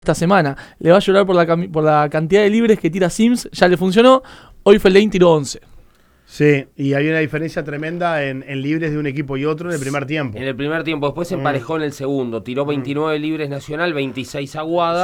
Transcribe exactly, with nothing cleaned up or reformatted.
esta semana. Le va a llorar por la, por la cantidad de libres que tira Sims. Ya le funcionó. Hoy Fellaini tiró once. Sí, y hay una diferencia tremenda en, en libres de un equipo y otro en el primer tiempo. En el primer tiempo. Después se emparejó mm. en el segundo. Tiró veintinueve mm. libres Nacional, veintiséis Aguada.